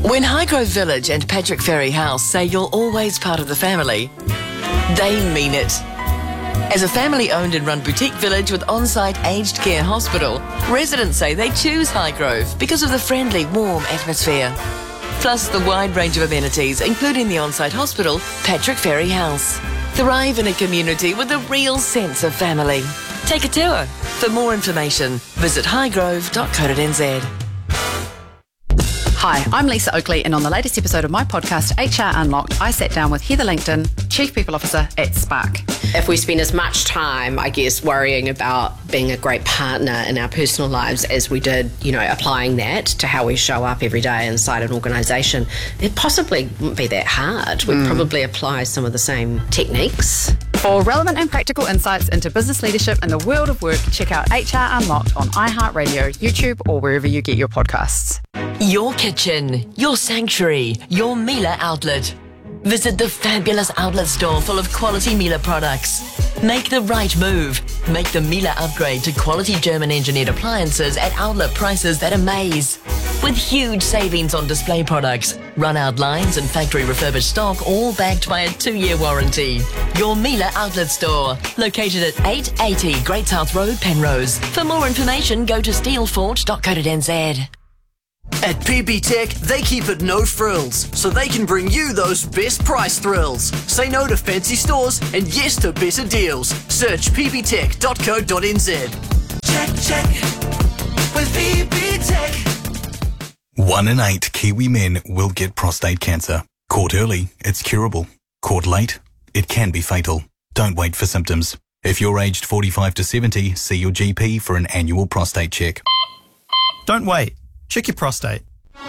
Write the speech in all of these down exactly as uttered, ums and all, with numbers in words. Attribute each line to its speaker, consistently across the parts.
Speaker 1: When Highgrove Village and Patrick Ferry House say you're always part of the family, they mean it. As a family-owned and run boutique village with on-site aged care hospital, residents say they choose Highgrove because of the friendly, warm atmosphere. Plus the wide range of amenities, including the on-site hospital, Patrick Ferry House. Thrive in a community with a real sense of family. Take a tour. For more information, visit highgrove dot co dot n z.
Speaker 2: Hi, I'm Lisa Oakley, and on the latest episode of my podcast, H R Unlocked, I sat down with Heather Langton, Chief People Officer at Spark.
Speaker 3: If we spend as much time, I guess, worrying about being a great partner in our personal lives as we did, you know, applying that to how we show up every day inside an organisation, it possibly wouldn't be that hard. We'd mm. probably apply some of the same techniques.
Speaker 2: For relevant and practical insights into business leadership and the world of work, check out H R Unlocked on iHeartRadio, YouTube, or wherever you get your podcasts.
Speaker 1: Your kitchen, your sanctuary, your Miele outlet. Visit the fabulous outlet store full of quality Miele products. Make the right move. Make the Miele upgrade to quality German-engineered appliances at outlet prices that amaze. With huge savings on display products, run-out lines and factory refurbished stock, all backed by a two-year warranty. Your Miele outlet store, located at eight eighty Great South Road, Penrose. For more information, go to steelforge dot co dot n z.
Speaker 4: At P B Tech, they keep it no frills, so they can bring you those best price thrills. Say no to fancy stores and yes to better deals. Search p b tech dot co dot n z.
Speaker 5: Check, check, with P B Tech.
Speaker 6: One in eight Kiwi men will get prostate cancer. Caught early, it's curable. Caught late, it can be fatal. Don't wait for symptoms. If you're aged forty-five to seventy, see your G P for an annual prostate check.
Speaker 7: Don't wait. Check your prostate.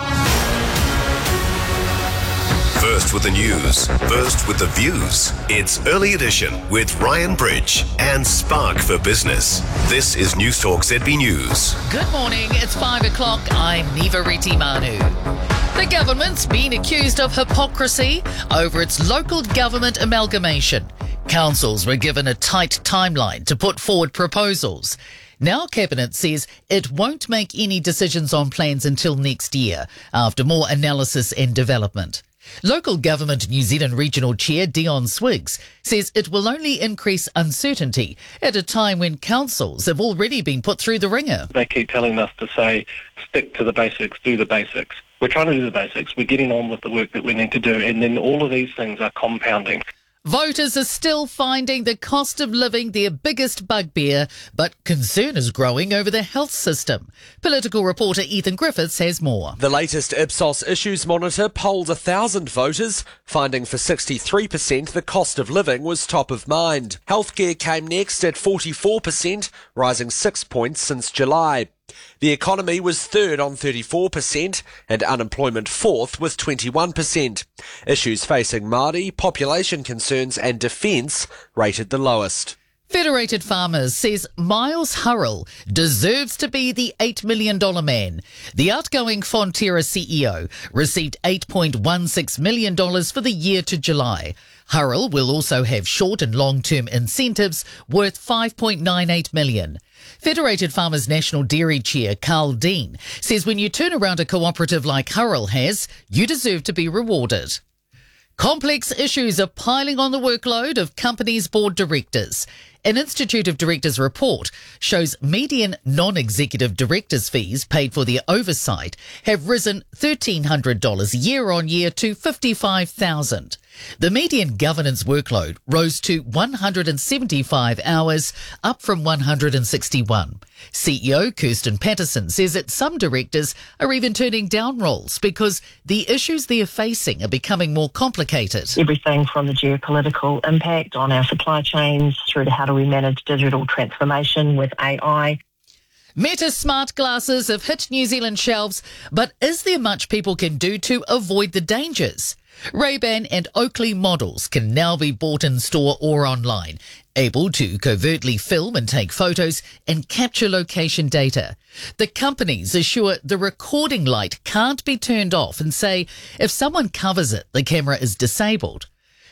Speaker 8: First with the news, first with the views. It's Early Edition with Ryan Bridge and Spark for Business. This is News Talk Z B News.
Speaker 9: Good morning, it's five o'clock. I'm Niva Reti Manu. The government's been accused of hypocrisy over its local government amalgamation. Councils were given a tight timeline to put forward proposals. Now Cabinet says it won't make any decisions on plans until next year, after more analysis and development. Local Government New Zealand Regional Chair Dion Swiggs says it will only increase uncertainty at a time when councils have already been put through the ringer.
Speaker 10: They keep telling us to say, stick to the basics, do the basics. We're trying to do the basics. We're getting on with the work that we need to do, and then all of these things are compounding.
Speaker 9: Voters are still finding the cost of living their biggest bugbear, but concern is growing over the health system. Political reporter Ethan Griffiths has more.
Speaker 11: The latest Ipsos Issues Monitor polled one thousand voters, finding for sixty-three percent the cost of living was top of mind. Healthcare came next at forty-four percent, rising six points since July. The economy was third on thirty-four percent and unemployment fourth with twenty-one percent. Issues facing Māori, population concerns and defence rated the lowest.
Speaker 9: Federated Farmers says Miles Hurrell deserves to be the eight million dollars man. The outgoing Fonterra C E O received eight point one six million dollars for the year to July. Hurrell will also have short and long-term incentives worth five point nine eight million dollars. Federated Farmers National Dairy Chair Carl Dean says when you turn around a cooperative like Hurrell has, you deserve to be rewarded. Complex issues are piling on the workload of companies' board directors. An Institute of Directors report shows median non-executive directors' fees paid for their oversight have risen one thousand three hundred dollars year on year to fifty-five thousand dollars. The median governance workload rose to one hundred seventy-five hours, up from one hundred sixty-one. C E O Kirsten Patterson says that some directors are even turning down roles because the issues they're facing are becoming more complicated.
Speaker 12: Everything from the geopolitical impact on our supply chains through to how do we manage digital transformation with A I.
Speaker 9: Meta smart glasses have hit New Zealand shelves, but is there much people can do to avoid the dangers? Ray-Ban and Oakley models can now be bought in store or online, able to covertly film and take photos and capture location data. The companies assure the recording light can't be turned off and say if someone covers it, the camera is disabled.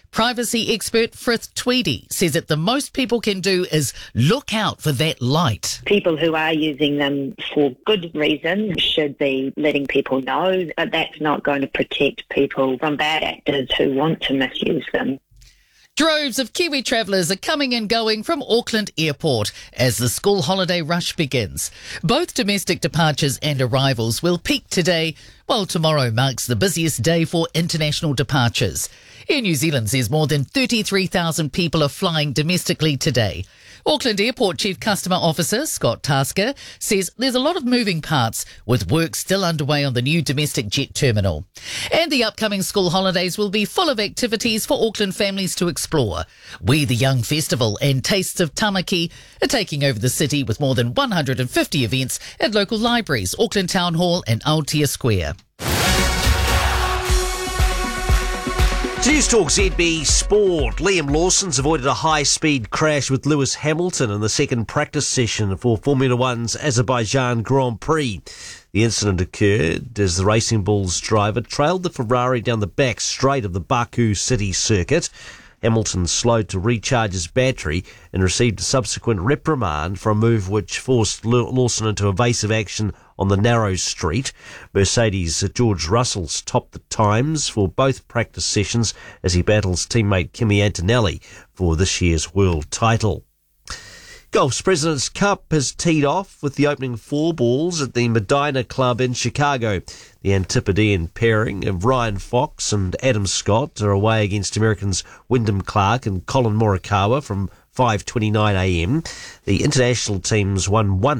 Speaker 9: Privacy expert Frith Tweedy says that the most people can do is look out for that light.
Speaker 13: People who are using them for good reason should be letting people know, but that's not going to protect people from bad actors who want to misuse them.
Speaker 9: Droves of Kiwi travellers are coming and going from Auckland Airport as the school holiday rush begins. Both domestic departures and arrivals will peak today, while tomorrow marks the busiest day for international departures. Air New Zealand says more than thirty-three thousand people are flying domestically today. Auckland Airport Chief Customer Officer Scott Tasker says there's a lot of moving parts, with work still underway on the new domestic jet terminal. And the upcoming school holidays will be full of activities for Auckland families to explore. We the Young Festival and Tastes of Tamaki are taking over the city with more than one hundred fifty events at local libraries, Auckland Town Hall and Aotea Square.
Speaker 14: News Talk Z B Sport. Liam Lawson's avoided a high-speed crash with Lewis Hamilton in the second practice session for Formula One's Azerbaijan Grand Prix. The incident occurred as the Racing Bulls driver trailed the Ferrari down the back straight of the Baku City circuit. Hamilton slowed to recharge his battery and received a subsequent reprimand for a move which forced Lawson into evasive action on the narrow street. Mercedes' George Russell's topped the times for both practice sessions as he battles teammate Kimi Antonelli for this year's world title. Golf's President's Cup has teed off with the opening four balls at the Medina Club in Chicago. The Antipodean pairing of Ryan Fox and Adam Scott are away against Americans Wyndham Clark and Colin Morikawa from five twenty-nine a m. The international teams won one